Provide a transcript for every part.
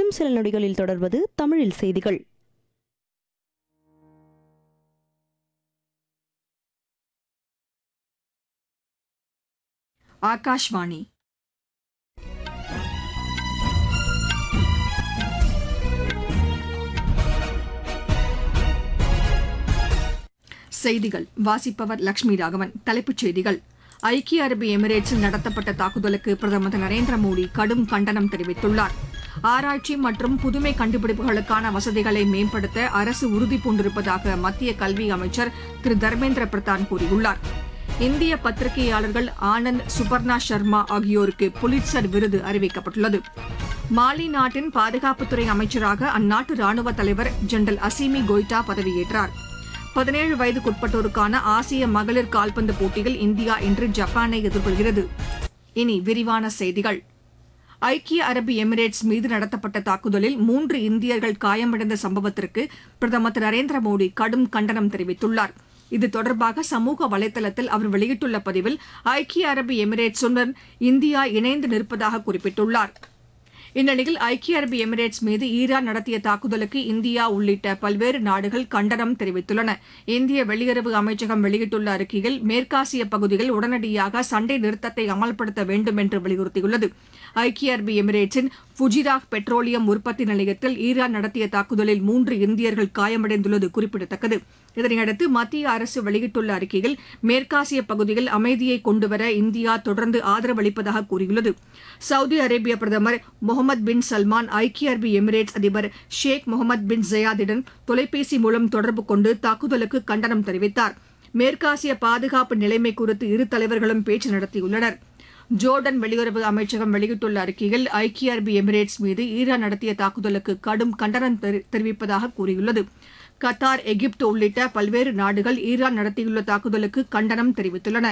இன்னும் சில நொடிகளில் தொடர்வது தமிழில் செய்திகள். ஆகாஷ்வாணி. செய்திகள் வாசிப்பவர் லட்சுமி ராகவன். தலைப்புச் செய்திகள்: ஐக்கிய அரபு எமிரேட்ஸில் நடத்தப்பட்ட தாக்குதலுக்கு பிரதமர் திரு நரேந்திர மோடி கடும் கண்டனம் தெரிவித்துள்ளார். ஆராய்ச்சி மற்றும் புதுமை கண்டுபிடிப்புகளுக்கான வசதிகளை மேம்படுத்த அரசு உறுதிபூண்டிருப்பதாக மத்திய கல்வி அமைச்சர் திரு தர்மேந்திர பிரதான் கூறியுள்ளார். இந்திய பத்திரிகையாளர்கள் ஆனந்த் சுபர்ணா சர்மா ஆகியோருக்கு புலிட்சர் விருது அறிவிக்கப்பட்டுள்ளது. மாலி நாட்டின் பாதுகாப்புத்துறை அமைச்சராக அந்நாட்டு ராணுவ தலைவர் ஜெனரல் அசிமி கோய்டா பதவியேற்றார். 17 வயதுக்குட்பட்டோருக்கான ஆசிய மகளிர் கால்பந்து போட்டியில் இந்தியா இன்று ஜப்பானை எதிர்கொள்கிறது. இனி விரிவான செய்திகள். ஐக்கிய அரபு எமிரேட்ஸ் மீது நடத்தப்பட்ட தாக்குதலில் 3 இந்தியர்கள் காயமடைந்த சம்பவத்திற்கு பிரதமர் திரு நரேந்திர மோடி கடும் கண்டனம் தெரிவித்துள்ளார். இது தொடர்பாக சமூக வலைதளத்தில் அவர் வெளியிட்டுள்ள பதிவில் ஐக்கிய அரபு எமிரேட்ஸுடன் இந்தியா இணைந்து நிற்பதாக குறிப்பிட்டுள்ளார். இந்நிலையில் ஐக்கிய அரபு எமிரேட்ஸ் மீது ஈரான் நடத்திய தாக்குதலுக்கு இந்தியா உள்ளிட்ட பல்வேறு நாடுகள் கண்டனம் தெரிவித்துள்ளன. இந்திய வெளியுறவு அமைச்சகம் வெளியிட்டுள்ள அறிக்கையில் மேற்காசிய பகுதியில் உடனடியாக சண்டை நிறுத்தத்தை அமல்படுத்த வேண்டும் என்று வலியுறுத்தியுள்ளது. ஐக்கிய அரபு எமிரேட்ஸின் ஃபுஜிராக் பெட்ரோலியம் உற்பத்தி நிலையத்தில் ஈரான் நடத்திய தாக்குதலில் 3 இந்தியர்கள் காயமடைந்துள்ளது குறிப்பிடத்தக்கது. இதனையடுத்து மத்திய அரசு வெளியிட்டுள்ள அறிக்கையில் மேற்காசிய பகுதியில் அமைதியை கொண்டுவர இந்தியா தொடர்ந்து ஆதரவளிப்பதாக கூறியுள்ளது. சவுதி அரேபிய பிரதமர் முகமது பின் சல்மான் ஐக்கிய அரபு எமிரேட்ஸ் அதிபர் ஷேக் முகமது பின் ஜயாதுடன் தொலைபேசி மூலம் தொடர்பு கொண்டு தாக்குதலுக்கு கண்டனம் தெரிவித்தார். மேற்காசிய பாதுகாப்பு நிலைமை குறித்து இரு தலைவர்களும் பேச்சு நடத்தியுள்ளனர். ஜோர்டன் வெளியுறவு அமைச்சகம் வெளியிட்டுள்ள அறிக்கையில் ஐக்கிய அரபு எமிரேட்ஸ் மீது ஈரான் நடத்திய தாக்குதலுக்கு கடும் கண்டனம் தெரிவிப்பதாக கூறியுள்ளது. கத்தார், எகிப்து உள்ளிட்ட பல்வேறு நாடுகள் ஈரான் நடத்தியுள்ள தாக்குதலுக்கு கண்டனம் தெரிவித்துள்ளன.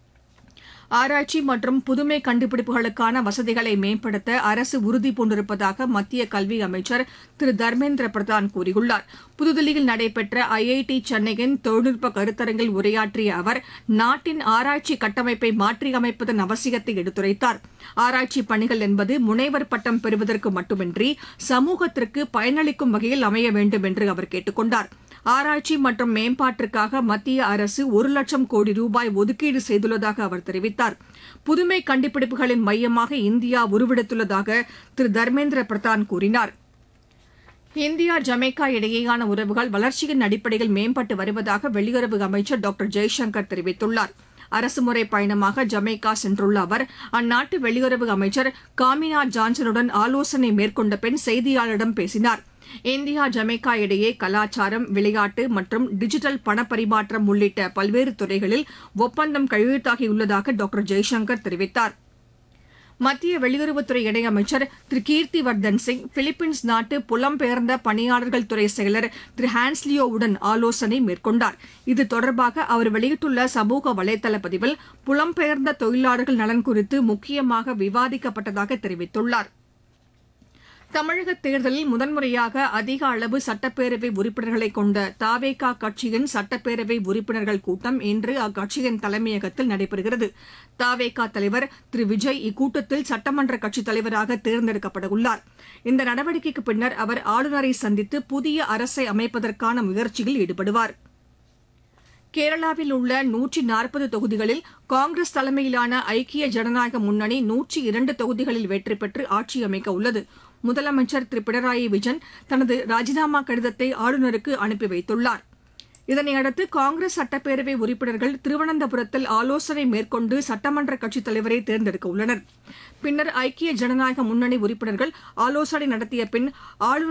ஆராய்ச்சி மற்றும் புதுமை கண்டுபிடிப்புகளுக்கான வசதிகளை மேம்படுத்த அரசு உறுதிபூண்டிருப்பதாக மத்திய கல்வி அமைச்சர் திரு தர்மேந்திர பிரதான் கூறியுள்ளார். புதுதில்லியில் நடைபெற்ற IIT சென்னையின் தொழில்நுட்ப கருத்தரங்கில் உரையாற்றிய அவர் நாட்டின் ஆராய்ச்சி கட்டமைப்பை மாற்றியமைப்பதன் அவசியத்தை எடுத்துரைத்தார். ஆராய்ச்சி பணிகள் என்பது முனைவர் பட்டம் பெறுவதற்கு மட்டுமின்றி சமூகத்திற்கு பயனளிக்கும் வகையில் அமைய வேண்டும் என்று அவர் கேட்டுக் கொண்டார். ஆராய்ச்சி மற்றும் மேம்பாட்டிற்காக மத்திய அரசு 1 லட்சம் கோடி ரூபாய் ஒதுக்கீடு செய்துள்ளதாக அவர் தெரிவித்தார். புதுமை கண்டுபிடிப்புகளின் மையமாக இந்தியா உருவெடுத்துள்ளதாக திரு தர்மேந்திர பிரதான் கூறினார். இந்தியா ஜமைக்கா இடையேயான உறவுகள் வளர்ச்சியின் அடிப்படையில் மேம்பட்டு வருவதாக வெளியுறவு அமைச்சர் டாக்டர் ஜெய்சங்கர் தெரிவித்துள்ளார். அரசுமுறை பயணமாக ஜமைக்கா சென்றுள்ள அவர் அந்நாட்டு வெளியுறவு அமைச்சர் காமினா ஜான்சனுடன் ஆலோசனை மேற்கொண்ட பின் செய்தியாளர்களிடம் பேசினார். இந்தியா ஜமைக்கா இடையே கலாச்சாரம், விளையாட்டு மற்றும் டிஜிட்டல் பணப்பரிமாற்றம் உள்ளிட்ட பல்வேறு துறைகளில் ஒப்பந்தம் கையெழுத்தாகியுள்ளதாக டாக்டர் ஜெய்சங்கர் தெரிவித்தார். மத்திய வெளியுறவுத்துறை இணையமைச்சர் திரு கீர்த்தி வர்தன் சிங் பிலிப்பைன்ஸ் நாட்டு புலம்பெயர்ந்த பணியாளர்கள் துறை செயலர் திரு ஹான்ஸ்லியோவுடன் ஆலோசனை மேற்கொண்டார். இது தொடர்பாக அவர் வெளியிட்டுள்ள சமூக வலைதள பதிவில் புலம்பெயர்ந்த தொழிலாளர்கள் நலன் குறித்து முக்கியமாக விவாதிக்கப்பட்டதாக தெரிவித்துள்ளார். தமிழக தேர்தலில் முதன்முறையாக அதிக அளவு சட்டப்பேரவை உறுப்பினர்களை கொண்ட தாவேகா கட்சியின் சட்டப்பேரவை உறுப்பினர்கள் கூட்டம் இன்று அக்கட்சியின் தலைமையகத்தில் நடைபெறுகிறது. தாவேகா தலைவர் திரு விஜய் இக்கூட்டத்தில் சட்டமன்ற கட்சித் தலைவராக தேர்ந்தெடுக்கப்படவுள்ளார். இந்த நடவடிக்கைக்கு பின்னர் அவர் ஆளுநரை சந்தித்து புதிய அரசை அமைப்பதற்கான முயற்சியில் ஈடுபடுவார். கேரளாவில் உள்ள 140 தொகுதிகளில் காங்கிரஸ் தலைமையிலான ஐக்கிய ஜனநாயக முன்னணி 102 தொகுதிகளில் வெற்றி பெற்று ஆட்சி அமைக்க உள்ளது. முதலமைச்சர் திரு பினராயி விஜயன் தனது ராஜினாமா கடிதத்தை ஆளுநருக்கு அனுப்பி வைத்துள்ளார். இதனையடுத்து காங்கிரஸ் சட்டப்பேரவை உறுப்பினர்கள் திருவனந்தபுரத்தில் ஆலோசனை மேற்கொண்டு சட்டமன்ற கட்சித் தலைவரை தேர்ந்தெடுக்க உள்ளனர். பின்னர் ஐக்கிய ஜனநாயக முன்னணி உறுப்பினர்கள் ஆலோசனை நடத்திய பின் ஆளுநர்